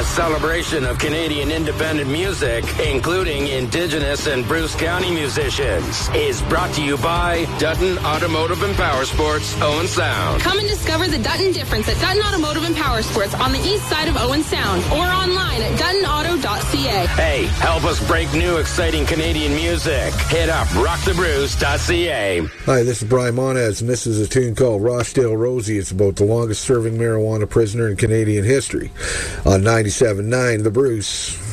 celebration of Canadian independent music, including Indigenous and Bruce County musicians, is brought to you by Dutton Automotive and Power Sports, Owen Sound. Come and discover the Dutton difference at Dutton Automotive and Power Sports on the east side of Owen Sound or online at duttonauto.ca. Hey, help us break new exciting Canadian music. Hit up rockthebruce.ca. Hi, this is Brian Monez, and this is a tune called Rochdale Rosie. It's about the longest serving marijuana prisoner in Canadian history on 97.9 The Bruce.